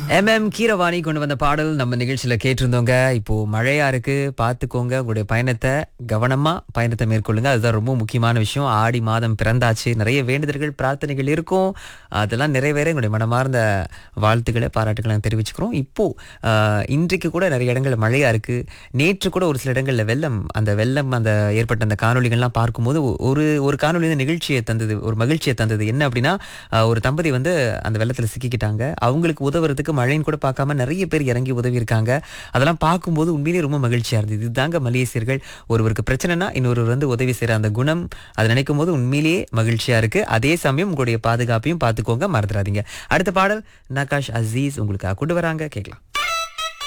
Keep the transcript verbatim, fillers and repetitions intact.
M M Keeravani கொண்டு வந்த பாடல் நம்ம நிகழ்ச்சியில கேட்டிருந்தோங்க. இப்போ மழையா இருக்கு, பார்த்துக்கோங்க. உங்களுடைய பயணத்தை கவனமா பயணத்தை மேற்கொள்ளுங்க. அதுதான் ரொம்ப முக்கியமான விஷயம். ஆடி மாதம் பிறந்தாச்சு, நிறைய வேண்டுதல்கள் பிரார்த்தனைகள் இருக்கும். அதெல்லாம் நிறைவேற எங்களுடைய மனமார்ந்த வாழ்த்துக்களை பாராட்டுகளை தெரிவிச்சுக்கிறோம். இப்போ ஆஹ், இன்றைக்கு கூட நிறைய இடங்கள்ல மழையா இருக்கு. நேற்று கூட ஒரு சில இடங்கள்ல வெள்ளம், அந்த வெள்ளம் அந்த ஏற்பட்ட அந்த காணொளிகள்லாம் பார்க்கும்போது ஒரு ஒரு காணொளி வந்து நிகழ்ச்சியை தந்தது, ஒரு மகிழ்ச்சியை தந்தது. என்ன அப்படின்னா, ஆஹ், ஒரு தம்பதி வந்து அந்த வெள்ளத்துல சிக்கிக்கிட்டாங்க. அவங்களுக்கு உதவுறதுக்கு மழைன்னு கூட பார்க்காம நிறைய பேர் இறங்கி உதவி இருக்காங்க. அதெல்லாம் பார்க்கும்போது உண்மையிலேயே ரொம்ப மகிழ்ச்சியா இருந்தது. இதுதாங்க மலேசியர்கள். ஒருவருக்கு பிரச்சனைனா இன்னொருவர் வந்து உதவி செய்யற அந்த குணம், அதை நினைக்கும் போது உண்மையிலேயே மகிழ்ச்சியா இருக்கு. அதே சமயம் உங்களுடைய பாதுகாப்பையும் பார்த்துக்கோங்க, மறந்துடாதீங்க. அடுத்த பாடல் நகாஷ் அசீஸ் உங்களுக்காக கொண்டு வராங்க, கேட்கலாம்.